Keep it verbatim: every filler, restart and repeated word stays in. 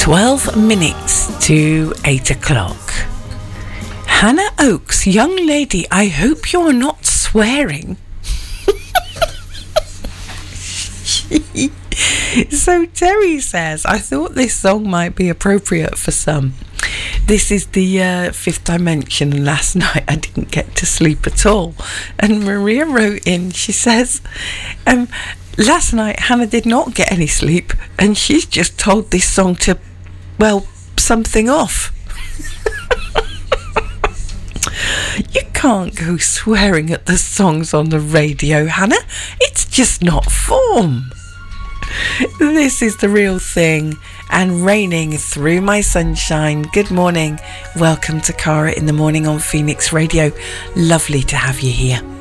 twelve minutes to eight o'clock. Hannah Oakes, young lady, I hope you're not swearing. So Terry says, I thought this song might be appropriate for some. This is the uh, fifth dimension, and last night I didn't get to sleep at all. And Maria wrote in, she says, um, last night Hannah did not get any sleep, and she's just told this song to, well, something off. You can't go swearing at the songs on the radio, Hannah. It's just not form. This is The Real Thing and Raining Through My Sunshine. Good morning. Welcome to Cara in the Morning on Phoenix Radio. Lovely to have you here.